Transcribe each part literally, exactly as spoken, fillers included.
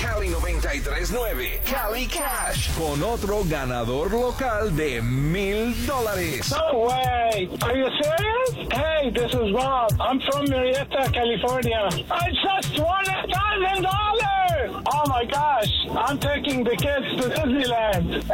Cali noventa y tres nueve, Cali Cash, con otro ganador local de mil dólares. No way. Are you serious? Hey, this is Rob. I'm from Murrieta, California. I just won a thousand dollars. Oh my gosh. I'm taking the kids to Disneyland.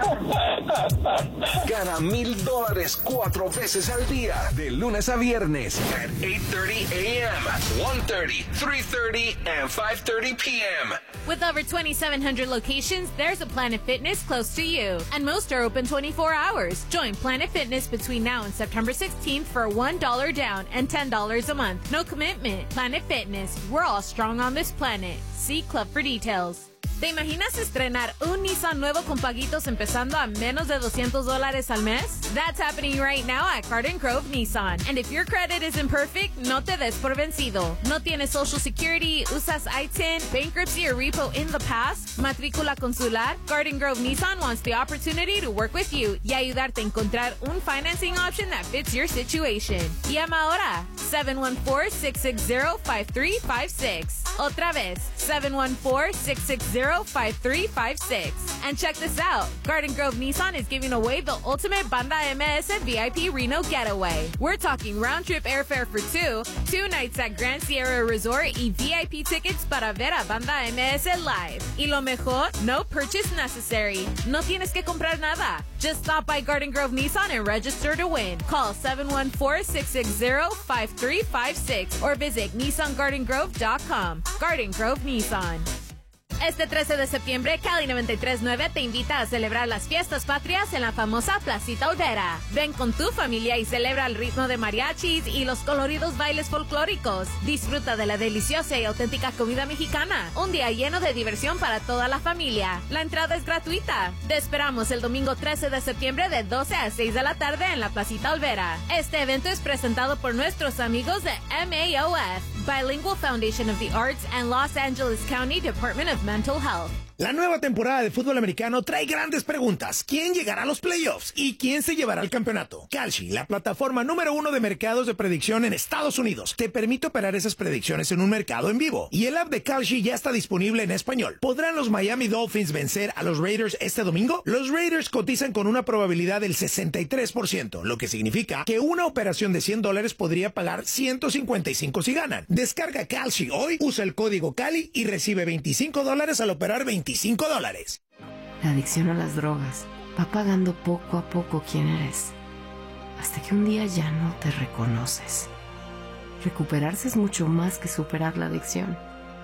Gana mil dólares cuatro veces al día, de lunes a viernes, at eight thirty a.m., one thirty, three thirty, and five thirty p.m. With over twenty-seven hundred locations, there's a Planet Fitness close to you. And most are open twenty-four hours. Join Planet Fitness between now and September sixteenth for one dollar down and ten dollars a month. No commitment. Planet Fitness. We're all strong on this planet. See Club for details. ¿Te imaginas estrenar un Nissan nuevo con paguitos empezando a menos de doscientos dólares al mes? That's happening right now at Garden Grove Nissan. And if your credit isn't perfect, no te des por vencido. ¿No tienes Social Security, usas I T I N, bankruptcy or repo in the past, matrícula consular? Garden Grove Nissan wants the opportunity to work with you y ayudarte a encontrar un financing option that fits your situation. Llama ahora, seven one four, six six zero, five three five six. Otra vez, seven one four, six six zero, five three five six. And check this out. Garden Grove Nissan is giving away the ultimate Banda M S V I P Reno getaway. We're talking round-trip airfare for two, two nights at Grand Sierra Resort y V I P tickets para ver a Banda M S live. Y lo mejor, no purchase necessary. No tienes que comprar nada. Just stop by Garden Grove Nissan and register to win. Call seven one four, six six zero, five three five six or visit Nissan Garden Grove dot com. Garden Grove Nissan. Este trece de septiembre, Cali noventa y tres nueve te invita a celebrar las fiestas patrias en la famosa Placita Olvera. Ven con tu familia y celebra el ritmo de mariachis y los coloridos bailes folclóricos. Disfruta de la deliciosa y auténtica comida mexicana. Un día lleno de diversión para toda la familia. La entrada es gratuita. Te esperamos el domingo trece de septiembre de doce a seis de la tarde en la Placita Olvera. Este evento es presentado por nuestros amigos de M A O F, Bilingual Foundation of the Arts and Los Angeles County Department of Mental Health. La nueva temporada de fútbol americano trae grandes preguntas. ¿Quién llegará a los playoffs? ¿Y quién se llevará el campeonato? Kalshi, la plataforma número uno de mercados de predicción en Estados Unidos, te permite operar esas predicciones en un mercado en vivo. Y el app de Kalshi ya está disponible en español. ¿Podrán los Miami Dolphins vencer a los Raiders este domingo? Los Raiders cotizan con una probabilidad del sesenta y tres por ciento, lo que significa que una operación de cien dólares podría pagar ciento cincuenta y cinco si ganan. Descarga Kalshi hoy, usa el código Cali y recibe veinticinco dólares al operar veinticinco dólares. La adicción a las drogas va pagando poco a poco quién eres, hasta que un día ya no te reconoces. Recuperarse es mucho más que superar la adicción.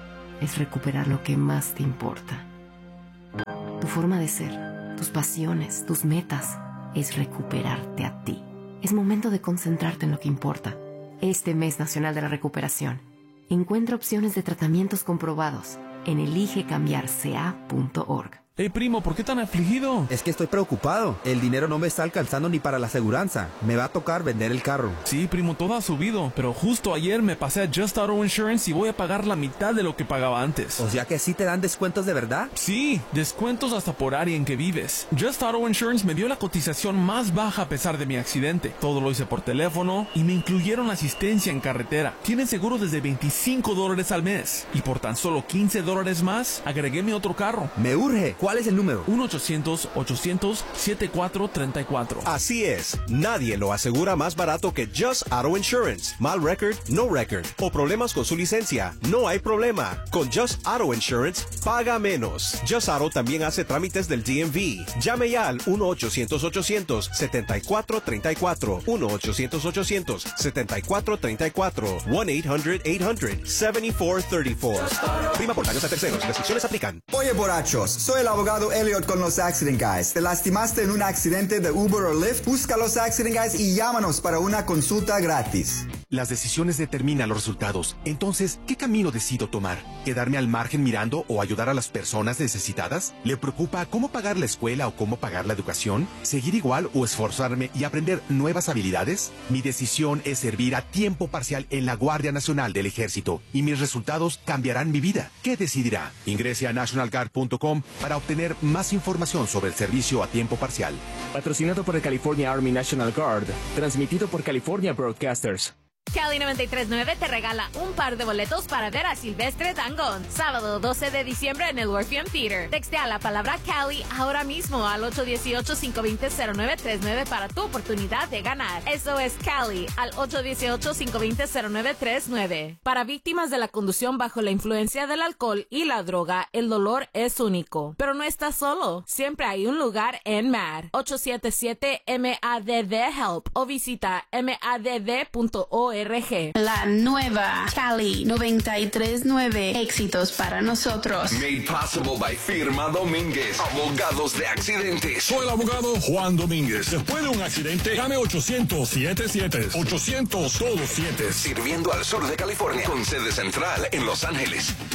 Es recuperar lo que más te importa. Tu forma de ser, tus pasiones, tus metas, es recuperarte a ti. Es momento de concentrarte en lo que importa. Este mes nacional de la recuperación, encuentra opciones de tratamientos comprobados en elige cambiar c a punto org. Hey, primo, ¿por qué tan afligido? Es que estoy preocupado. El dinero no me está alcanzando ni para la aseguranza. Me va a tocar vender el carro. Sí, primo, todo ha subido. Pero justo ayer me pasé a Just Auto Insurance y voy a pagar la mitad de lo que pagaba antes. O sea que sí te dan descuentos de verdad. Sí, descuentos hasta por área en que vives. Just Auto Insurance me dio la cotización más baja a pesar de mi accidente. Todo lo hice por teléfono y me incluyeron asistencia en carretera. Tienen seguro desde veinticinco dólares al mes. Y por tan solo quince dólares más, agregué mi otro carro. Me urge. ¿Cuál es el número? uno ochocientos, ochocientos, setenta y cuatro treinta y cuatro. Así es. Nadie lo asegura más barato que Just Auto Insurance. Mal record, no record. O problemas con su licencia. No hay problema. Con Just Auto Insurance, paga menos. Just Auto también hace trámites del D M V. Llame ya al uno ochocientos, ochocientos, setenta y cuatro treinta y cuatro. uno ochocientos, ochocientos, setenta y cuatro treinta y cuatro. uno ochocientos, ochocientos, setenta y cuatro treinta y cuatro. Prima por daños a terceros. Restricciones aplican. Oye, borrachos. Soy el abogado Elliot con los Accident Guys. ¿Te lastimaste en un accidente de Uber o Lyft? Busca los Accident Guys y llámanos para una consulta gratis. Las decisiones determinan los resultados. Entonces, ¿qué camino decido tomar? ¿Quedarme al margen mirando o ayudar a las personas necesitadas? ¿Le preocupa cómo pagar la escuela o cómo pagar la educación? ¿Seguir igual o esforzarme y aprender nuevas habilidades? Mi decisión es servir a tiempo parcial en la Guardia Nacional del Ejército y mis resultados cambiarán mi vida. ¿Qué decidirá? Ingrese a national guard punto com para obtener más información sobre el servicio a tiempo parcial. Patrocinado por el California Army National Guard, transmitido por California Broadcasters. Cali noventa y tres punto nueve te regala un par de boletos para ver a Silvestre Dangond, sábado doce de diciembre en el Orpheum Theater. Textea la palabra Cali ahora mismo al ocho uno ocho, cinco dos cero, cero nueve tres nueve para tu oportunidad de ganar. Eso es Cali al ocho uno ocho, cinco dos cero, cero nueve tres nueve. Para víctimas de la conducción bajo la influencia del alcohol y la droga, el dolor es único. Pero no estás solo. Siempre hay un lugar en M A D. ocho siete siete M A D D HELP o visita M A D D punto org. La nueva Cali noventa y tres punto nueve. Éxitos para nosotros. Made possible by Firma Domínguez, abogados de accidentes. Soy el abogado Juan Domínguez. Después de un accidente, llame ochocientos siete siete. ochocientos todos siete. Sirviendo al sur de California, con sede central en Los Ángeles.